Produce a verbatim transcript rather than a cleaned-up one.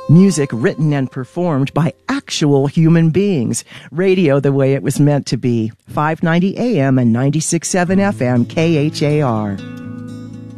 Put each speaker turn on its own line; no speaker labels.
Music written and performed by actual human beings. Radio the way it was meant to be. five ninety A M and ninety-six point seven F M K H A R.